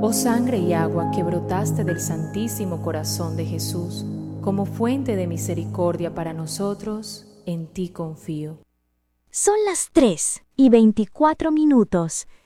Oh sangre y agua que brotaste del Santísimo Corazón de Jesús, como fuente de misericordia para nosotros, en ti confío. Son las 3:24.